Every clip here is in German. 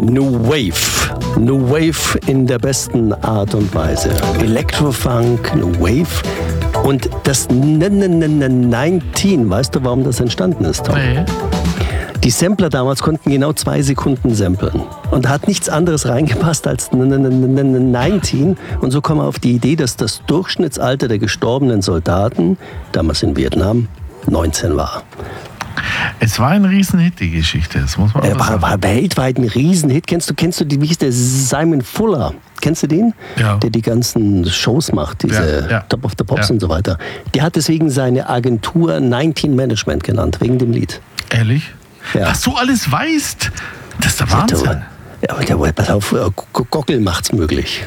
New Wave. New Wave in der besten Art und Weise. Electrofunk, New Wave. Und das 19, weißt du, warum das entstanden ist, Tom? Nee. Die Sampler damals konnten genau 2 Sekunden samplen. Und da hat nichts anderes reingepasst als 19. Und so kommen wir auf die Idee, dass das Durchschnittsalter der gestorbenen Soldaten, damals in Vietnam, 19 war. Es war ein Riesenhit, die Geschichte. Das muss man war weltweit ein Riesenhit. Kennst du wie hieß der Simon Fuller? Kennst du den? Ja. Der die ganzen Shows macht, diese Top of the Pops und so weiter. Der hat deswegen seine Agentur 19 Management genannt, wegen dem Lied. Ehrlich? Ja. Was du alles weißt, das ist der Wahnsinn. Ja, aber pass auf, Gockel macht's möglich.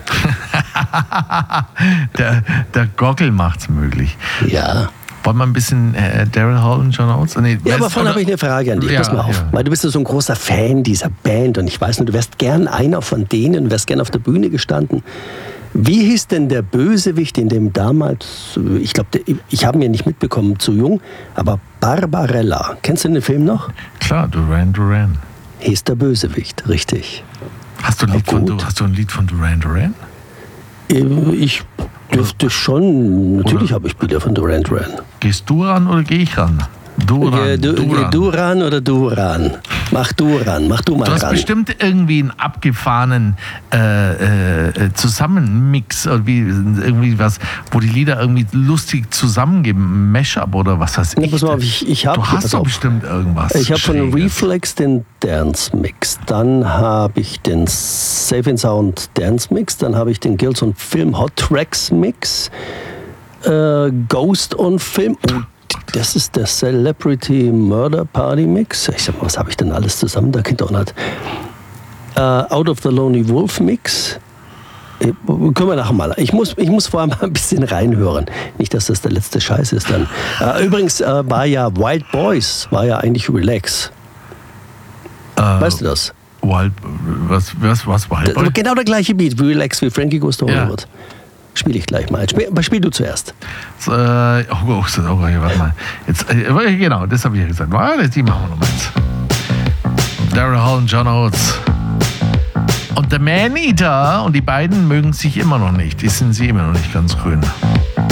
der Gockel macht's möglich. Ja. Wollen wir ein bisschen Daryl Hall und John Oates? Nee, ja, aber vorhin habe ich eine Frage an dich. Ja, pass mal auf. Ja. Weil du bist ja so ein großer Fan dieser Band und ich weiß nicht, du wärst gern einer von denen, wärst gern auf der Bühne gestanden. Wie hieß denn der Bösewicht in dem damals, ich glaube, ich habe ihn ja nicht mitbekommen, zu jung, aber Barbarella. Kennst du den Film noch? Klar, Duran. Hieß der Bösewicht, richtig. Hast du ein Lied von Duran? Ich dürfte schon, natürlich habe ich Bilder von Duran. Gehst du ran oder gehe ich ran? Duran oder Duran? Mach du ran, mach du mal ran. Du hast bestimmt irgendwie einen abgefahrenen Zusammenmix oder irgendwie was, wo die Lieder irgendwie lustig zusammengeben, Mashup oder was weiß ich. Ja, pass mal auf, du hast doch bestimmt irgendwas. Ich habe von Reflex den Dance Mix, dann habe ich den Safe and Sound Dance Mix, dann habe ich den Guilds und Film Hot Tracks Mix, Ghost und Film. Das ist der Celebrity Murder Party Mix. Ich sag mal, was habe ich denn alles zusammen? Da kennt ihr auch nicht. Out of the Lonely Wolf Mix. Können wir nachher mal. Ich muss vorher mal ein bisschen reinhören. Nicht, dass das der letzte Scheiß ist dann. Übrigens war ja Wild Boys, war ja eigentlich Relax. Weißt du das? Was Wild Boys? Genau der gleiche Beat, Relax wie Frankie Goes to Hollywood. Ja. Spiele ich gleich mal. Spiel du zuerst. Warte mal. Jetzt, genau, das habe ich ja gesagt. Die machen wir noch mal jetzt. Daryl Hall und John Oates. Und der Man Eater. Und die beiden mögen sich immer noch nicht. Die sind sie immer noch nicht ganz grün.